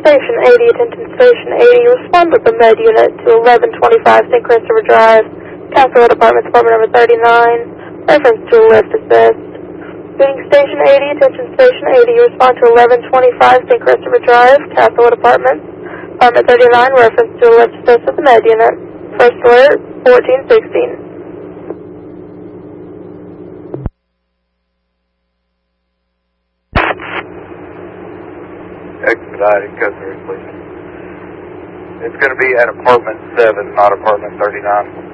Station 80, attention Station 80, respond with the med unit to 1125 St. Christopher Drive, Castlewood Apartments, apartment number 39, reference to a lift assist. Being Station 80, attention Station 80, respond to 1125 St. Christopher Drive, Castlewood Apartments, apartment 39, reference to a lift assist with the med unit. First alert, 1416. Expedited customer, please. It's going to be at apartment 7, not apartment 39.